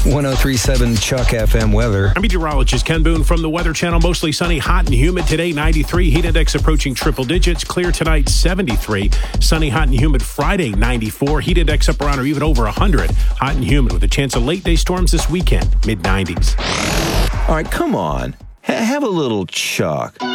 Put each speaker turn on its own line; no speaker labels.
1037 Chuck FM weather.
I'm meteorologist Ken Boone from the Weather Channel. Mostly sunny, hot and humid today, 93. Heat index approaching triple digits. Clear tonight, 73. Sunny, hot and humid Friday, 94. Heat index up around or even over 100. Hot and humid with a chance of late day storms this weekend, mid-90s.
All right, come on. Have a little Chuck.